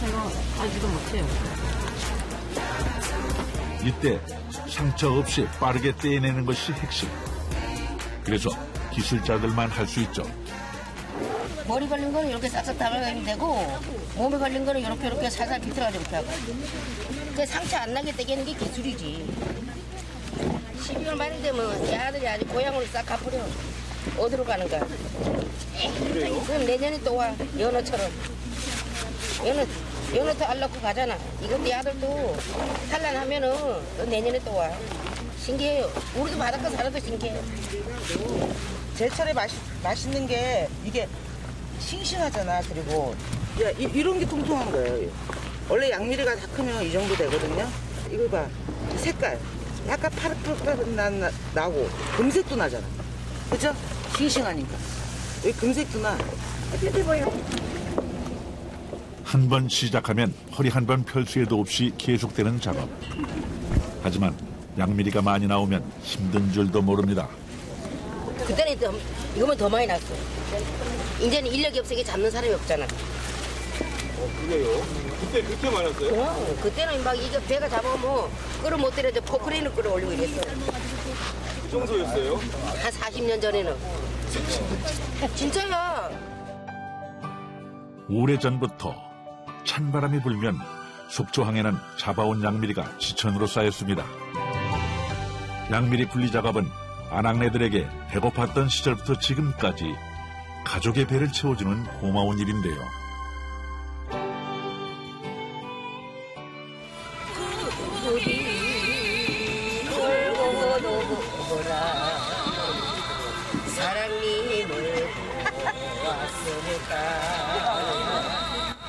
자체는 알지도 못해요. 이때 상처 없이 빠르게 떼내는 것이 핵심. 그래서 기술자들만 할 수 있죠. 머리 걸린 거는 이렇게 싹싹 담아가면 되고 몸에 걸린 거는 이렇게 살살 비틀어가지고 이렇게 하고. 그 상처 안 나게 떼기는 게 기술이지. 12월 말이 되면 내 아들이 아주 고향으로 싹 가버려. 어디로 가는가? 그럼 내년에 또 와. 연어처럼. 연어 더 알놓고 가잖아. 이거 내 아들도 산란하면은 또 내년에 또 와. 신기해요. 우리도 바닷가 살아도 신기해요. 제철에 맛있는 게 이게 싱싱하잖아. 그리고 야, 이런 게 통통한 거예요. 원래 양미리가 다 크면 이 정도 되거든요. 이거 봐. 색깔. 약간 파릇파릇 나고 금색도 나잖아. 그죠? 싱싱하니까. 여기 금색도 나. 한 번 시작하면 허리 한 번 펼 새도 없이 계속되는 작업. 하지만 양미리가 많이 나오면 힘든 줄도 모릅니다. 그때는 이거면 더 많이 났어. 이제는 인력이 없으니까 잡는 사람이 없잖아. 그래요? 그때 그렇게 많았어요? 그때는 막 이게 배가 잡으면 끌어 못 때려서 포크레인을 끌어올리고 이랬어. 그 정도였어요? 한 40년 전에는. 진짜야. 오래전부터 찬바람이 불면 속초항에는 잡아온 양미리가 지천으로 쌓였습니다. 양미리 분리 작업은 아낙네들에게 배고팠던 시절부터 지금까지 가족의 배를 채워주는 고마운 일인데요. 사랑님을 왔을까.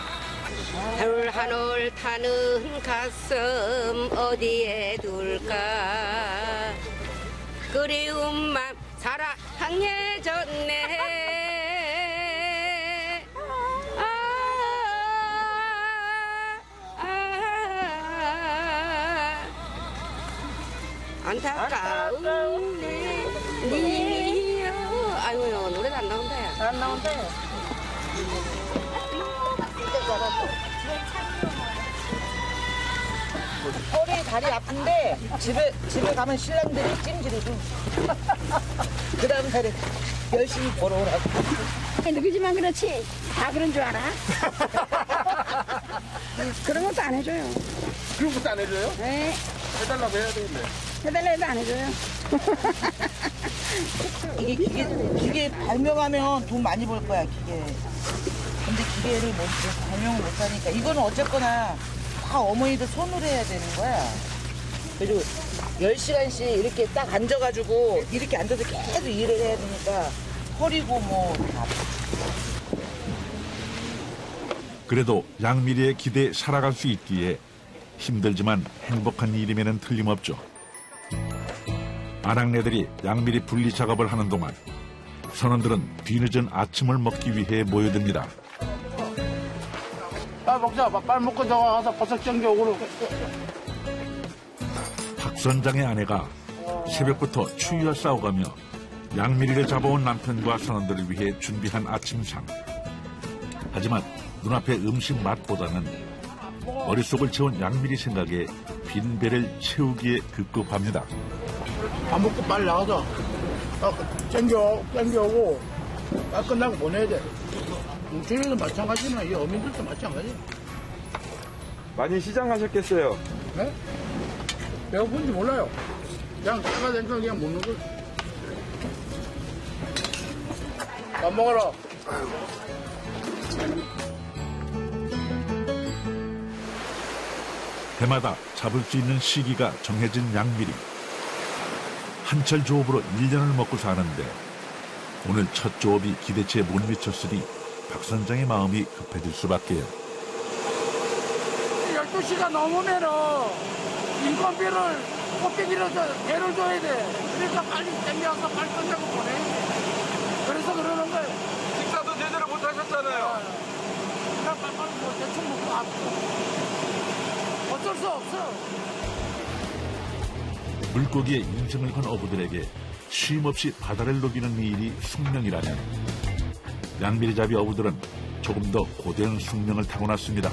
하늘 타는 가슴 어디에 둘까. 그리운 맘 사랑해졌네. 안타까운 내 님이여. 아이고 노래도 안 나온다. 안 나온대. 허리 다리 아픈데 집에 가면 신랑들이 찜질해줘. 그 다음 달에 열심히 벌어오라고. 누구지만 그렇지 다 그런 줄 알아? 그런 것도 안 해줘요. 그런 것도 안 해줘요? 네. 해달라고 해야 되겠네. 해달라 해도 안 해줘요. 기계 발명하면 돈 많이 벌 거야, 기계. 근데 기계를 발명을 못 하니까 이거는 어쨌거나 다 어머니들 손으로 해야 되는 거야. 그리고 10시간씩 이렇게 딱 앉아가지고 이렇게 앉아서 계속 일을 해야 되니까 허리고 뭐 다. 그래도 양미리의 기대에 살아갈 수 있기에 힘들지만 행복한 일임에는 틀림없죠. 아낙네들이 양미리 분리 작업을 하는 동안 선원들은 뒤늦은 아침을 먹기 위해 모여듭니다. 빨리 먹자. 빨리 먹고 들어가서 버섯 정겨 오고. 박 선장의 아내가 새벽부터 추위와 싸워가며 양미리를 잡아온 남편과 선원들을 위해 준비한 아침상. 하지만 눈앞의 음식 맛보다는 머릿속을 채운 양미리 생각에 빈 배를 채우기에 급급합니다. 밥 먹고 빨리 나가서 땡겨오고 끝나고 보내야 돼. 저희도 마찬가지나 이 어민들도 마찬가지. 많이 시장하셨겠어요? 네? 배고픈지 몰라요. 그냥 차가 된거 그냥 먹는 거. 밥 먹어라. 해마다 잡을 수 있는 시기가 정해진 양미리. 한철 조업으로 1년을 먹고 사는데 오늘 첫 조업이 기대치에 못 미쳤으니 박 선장의 마음이 급해질 수밖에요. 12시가 넘으면은 인건비를 꽃게비를 배를 줘야 돼. 그러니까 빨리 땡겨서 빨리 끝내고 보내야 돼. 그래서 그러는 거예요. 식사도 제대로 못 하셨잖아요. 그냥 빨리 뭐 대충 먹고 가고. 어쩔 수 없어. 물고기에 인생을 건 어부들에게 쉼없이 바다를 녹이는 일이 숙명이라면 양미리잡이 어부들은 조금 더 고된 숙명을 타고났습니다.